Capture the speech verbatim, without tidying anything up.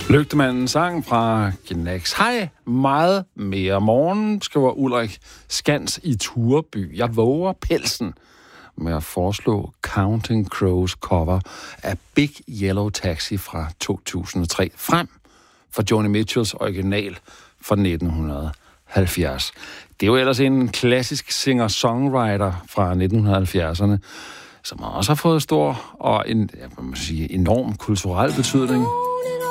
Lygtemanden sang fra Gnags. Hej, meget mere morgen, skriver Ulrik Skans i Tureby. Jeg våger pelsen med at foreslå Counting Crows cover af Big Yellow Taxi fra to tusind og tre frem for Joni Mitchells original fra nitten halvfjerds. Det er jo ellers en klassisk singer-songwriter fra nitten halvfjerdserne, som også har fået stor og en, jeg må sige, enorm kulturel betydning.